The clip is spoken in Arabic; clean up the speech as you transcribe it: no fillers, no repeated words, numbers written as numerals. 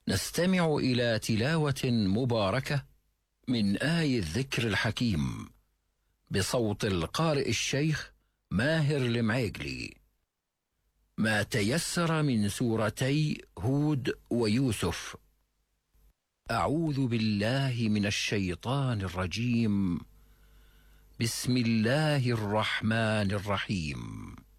نستمع إلى تلاوة مباركة من آي الذكر الحكيم بصوت القارئ الشيخ ماهر المعيقلي. ما تيسر من سورتي هود ويوسف. أعوذ بالله من الشيطان الرجيم. بسم الله الرحمن الرحيم.